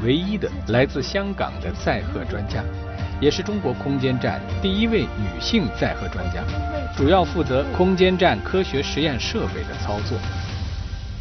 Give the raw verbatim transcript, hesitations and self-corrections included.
唯一的来自香港的载荷专家，也是中国空间站第一位女性载荷专家，主要负责空间站科学实验设备的操作。